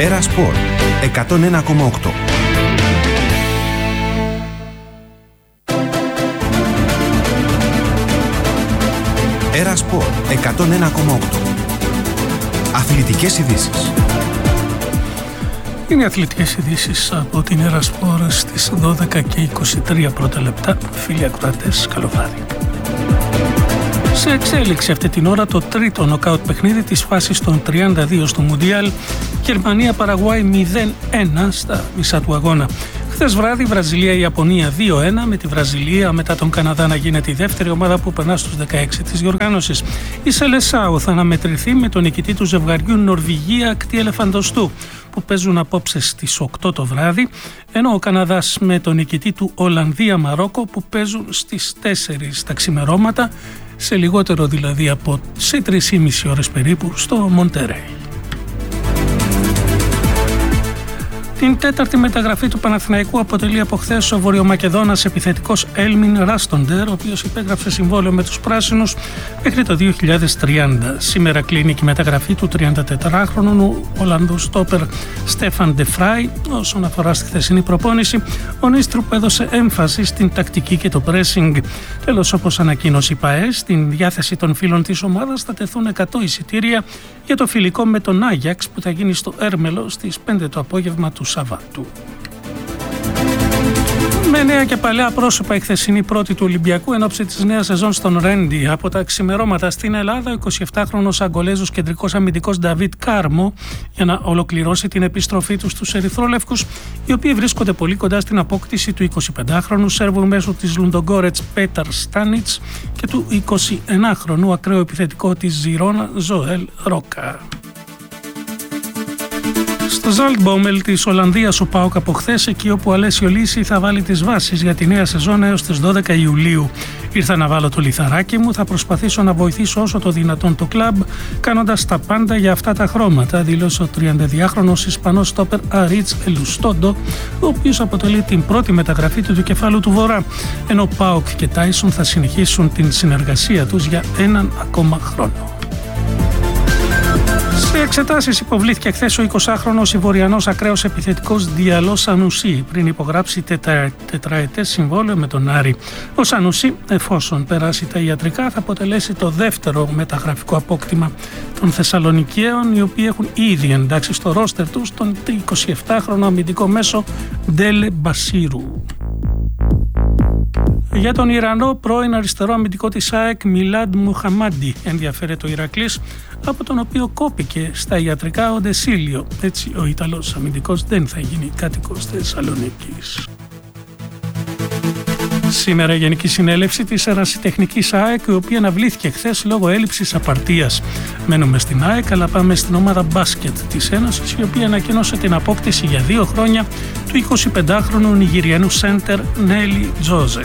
Έρα Σπορ 101,8. Έρα Σπορ 101,8. Αθλητικές ειδήσεις. Είναι αθλητικές ειδήσεις από την Έρα Σπορ στις 12:23 πρώτα λεπτά. Φίλοι ακροατές, καλό βράδυ. Σε εξέλιξη αυτή την ώρα το τρίτο νοκάουτ παιχνίδι της φάσης των 32 στο Μουντιάλ, Γερμανία-Παραγουάη 0-1 στα μισά του αγώνα. Χθες βράδυ Βραζιλία-Ιαπωνία 2-1, με τη Βραζιλία μετά τον Καναδά να γίνεται η δεύτερη ομάδα που περνά στους 16 της διοργάνωσης. Η Σελεσάου θα αναμετρηθεί με τον νικητή του ζευγαριού Νορβηγία-Ακτή Ελεφαντοστού, που παίζουν απόψε στις 8 το βράδυ, ενώ ο Καναδάς με τον νικητή του Ολλανδία-Μαρόκο που παίζουν στις 4 τα ξημερώματα, σε λιγότερο δηλαδή από 3,5 ώρες περίπου στο Μοντερέι. Την τέταρτη μεταγραφή του Παναθηναϊκού αποτελεί από χθες ο Βορειομακεδόνας επιθετικός Έλμιν Ράστοντερ, ο οποίος υπέγραψε συμβόλαιο με τους Πράσινους μέχρι το 2030. Σήμερα κλείνει και η μεταγραφή του 34χρονου Ολλανδού στόπερ Στέφαν Ντε Φράι. Όσον αφορά στη χθεσινή προπόνηση, ο Νίστρουπ έδωσε έμφαση στην τακτική και το pressing. Τέλος, όπως ανακοίνωσε η ΠΑΕ, στην διάθεση των φίλων της ομάδας θα τεθούν 100 εισιτήρια για το φιλικό με τον Άγιαξ που θα γίνει στο Έρμελο στις 5 το απόγευμα του Σαββάτου. Με νέα και παλαιά πρόσωπα η χθεσινή πρώτη του Ολυμπιακού εν ώψη της νέας σεζόν στον Ρέντι. Από τα ξημερώματα στην Ελλάδα, ο 27χρονος Αγκολέζος κεντρικός αμυντικός Νταβίτ Κάρμο για να ολοκληρώσει την επιστροφή του στους ερυθρόλευκους, οι οποίοι βρίσκονται πολύ κοντά στην απόκτηση του 25χρονου Σέρβου μέσω της Λουντογκόρετς Πέταρ Στάνιτς και του 21χρονου ακραίο επιθετικό της Ζιρόνα Ζωέλ Ρόκα. Στο Ζαλτμπόμελ της Ολλανδίας ο ΠΑΟΚ από χθες, εκεί όπου ο Αλέσιο Λύση θα βάλει τις βάσεις για τη νέα σεζόν έως τις 12 Ιουλίου. Ήρθα να βάλω το λιθαράκι μου, θα προσπαθήσω να βοηθήσω όσο το δυνατόν το κλαμπ, κάνοντας τα πάντα για αυτά τα χρώματα, δήλωσε ο 32χρονος Ισπανός στόπερ Αρίτς Ελουστόντο, ο οποίος αποτελεί την πρώτη μεταγραφή του κεφάλου του Βορρά, ενώ ΠΑΟΚ και Τάισον θα συνεχίσουν την συνεργασία τους για έναν ακόμα χρόνο. Σε εξετάσεις υποβλήθηκε χθες ο 20χρονος Ιβοριανός ακραίος επιθετικός Διαλό Σανουσί πριν υπογράψει τετραετές συμβόλαιο με τον Άρη. Ο Σανουσί, εφόσον περάσει τα ιατρικά, θα αποτελέσει το δεύτερο μεταγραφικό απόκτημα των Θεσσαλονικαίων, οι οποίοι έχουν ήδη εντάξει στο ρόστερ τους τον 27χρονο αμυντικό μέσο Ντέλε Μπασίρου. Για τον Ιρανό πρώην αριστερό αμυντικό της ΑΕΚ Μιλάντ Μουχαμάντι ενδιαφέρεται ο Ηρακλής, από τον οποίο κόπηκε στα ιατρικά ο Ντεσίλιο. Έτσι ο Ιταλός αμυντικός δεν θα γίνει κάτοικος Θεσσαλονίκης. Σήμερα η Γενική Συνέλευση της Ερασιτεχνικής ΑΕΚ, η οποία αναβλήθηκε χθες λόγω έλλειψης απαρτίας. Μένουμε στην ΑΕΚ, αλλά πάμε στην ομάδα μπάσκετ της Ένωσης, η οποία ανακοίνωσε την απόκτηση για 2 χρόνια του 25χρονου Νιγηριανού σέντερ Νέλι Τζόζεφ.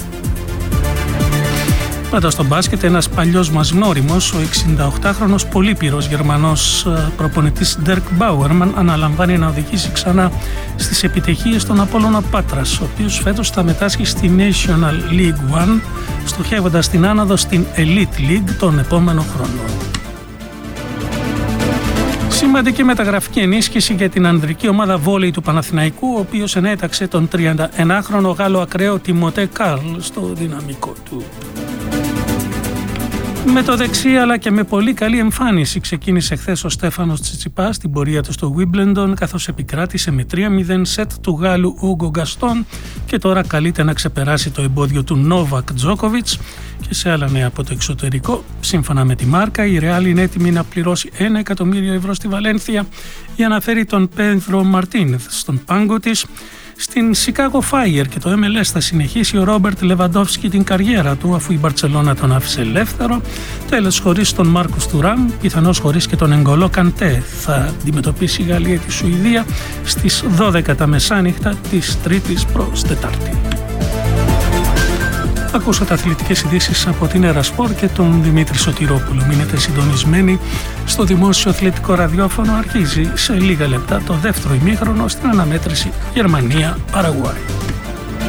Πάντα στο μπάσκετ, ένας παλιός μας γνώριμος, ο 68χρονος πολύπυρος Γερμανός προπονητής Ντέρκ Μπάουερμαν, αναλαμβάνει να οδηγήσει ξανά στις επιτυχίες των Απόλλωνα Πάτρας, ο οποίος φέτος θα μετάσχει στη National League One, στοχεύοντας την άνοδο στην Elite League τον επόμενο χρόνο. Σημαντική μεταγραφική ενίσχυση για την ανδρική ομάδα βόλεϊ του Παναθηναϊκού, ο οποίος ενέταξε τον 31χρονο Γάλλο ακραίο Τιμωτέ Καρλ στο δυναμικό του. Με το δεξί αλλά και με πολύ καλή εμφάνιση ξεκίνησε χθες ο Στέφανος Τσιτσιπάς στην πορεία του στο Wimbledon, καθώς επικράτησε με 3-0 σετ του Γάλλου Ούγκο Γκαστόν και τώρα καλείται να ξεπεράσει το εμπόδιο του Νόβακ Τζόκοβιτς. Και σε άλλα νέα από το εξωτερικό, σύμφωνα με τη Μάρκα, η Ρεάλ είναι έτοιμη να πληρώσει 1 εκατομμύριο ευρώ στη Βαλένθια για να φέρει τον Πέντρο Μαρτίνεθ στον πάγκο της. Στην Chicago Fire και το MLS θα συνεχίσει ο Ρόμπερτ Λεβαντόφσκι την καριέρα του, αφού η Μπαρτσελώνα τον άφησε ελεύθερο. Τέλος, χωρίς τον Μάρκους Τουράμ, πιθανώς χωρίς και τον Εγκολό Καντέ, θα αντιμετωπίσει η Γαλλία τη Σουηδία στις 12 τα μεσάνυχτα της Τρίτης προς Τετάρτη. Ακούσατε αθλητικές ειδήσεις από την Έρα Σπορ και τον Δημήτρη Σωτηρόπουλο. Μείνετε συντονισμένοι στο δημόσιο αθλητικό ραδιόφωνο. Αρχίζει σε λίγα λεπτά το δεύτερο ημίχρονο στην αναμέτρηση Γερμανία-Παραγουάη.